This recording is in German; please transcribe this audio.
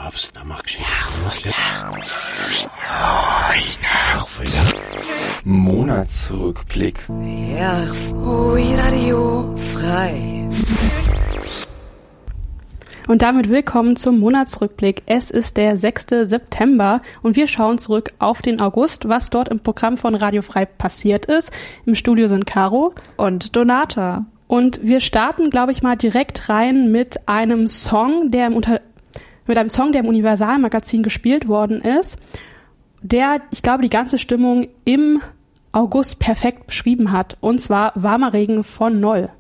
hab's nochmal geschickt. Ich nachfüller. Monatsrückblick. Ja, Radio frei. Und damit willkommen zum Monatsrückblick. Es ist der 6. September und wir schauen zurück auf den August, was dort im Programm von Radio Frei passiert ist. Im Studio sind Caro und Donata. Und wir starten, glaube ich, mal direkt rein mit einem Song, der im Universal-Magazin gespielt worden ist, der, ich glaube, die ganze Stimmung im August perfekt beschrieben hat. Und zwar Warmer Regen von Noll.